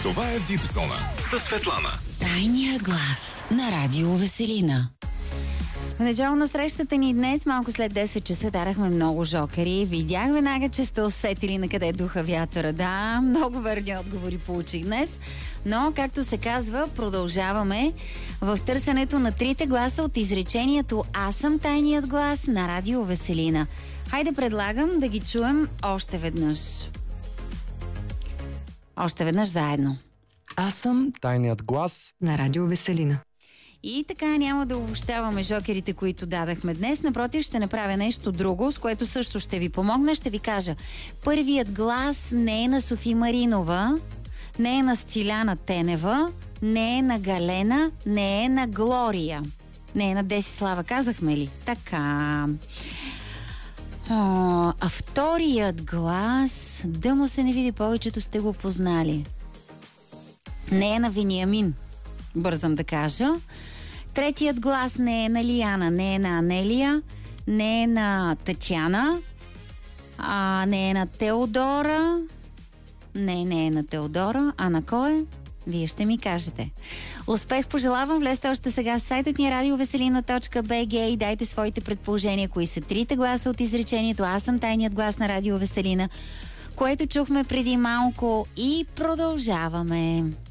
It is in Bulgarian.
Това е Випзона със Светлана. Тайният глас на Радио Веселина. В начало на срещата ни днес, малко след 10 часа, дарахме много жокери. Видях веднага, че сте усетили на къде духа вятъра. Да, много верни отговори получих днес. Но, както се казва, продължаваме в търсенето на трите гласа от изречението "Аз съм тайният глас" на Радио Веселина. Хайде, предлагам да ги чуем още веднъж. Още веднъж заедно. Аз съм Тайният глас на Радио Веселина. И така няма да обобщаваме жокерите, които дадахме днес. Напротив, ще направя нещо друго, с което също ще ви помогна. Ще ви кажа. Първият глас не е на Софи Маринова, не е на Сциляна Тенева, не е на Галена, не е на Глория. Не е на Десислава, казахме ли? Така. А вторият глас, да му се не види, повечето сте го познали. Не е на Вениамин, бързам да кажа. Третият глас не е на Лияна, не е на Анелия, не е на Татяна, не е на Теодора. Не е на Теодора. А на кой? Вие ще ми кажете. Успех пожелавам. Влезте още сега в сайтът ни radioveselina.bg и дайте своите предположения, кои са трите гласа от изречението "Аз съм тайният глас на Радио Веселина", което чухме преди малко, и продължаваме.